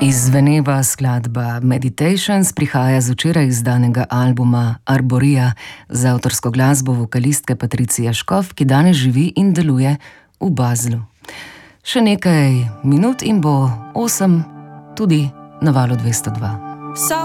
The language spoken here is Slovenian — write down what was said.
Izzveneva skladba Meditations prihaja z včeraj izdanega albuma Arboria z avtorsko glasbo vokalistke Patricije Škof, ki danes živi in deluje v Baslu. Še nekaj minut in bo 8 tudi na Valu 202.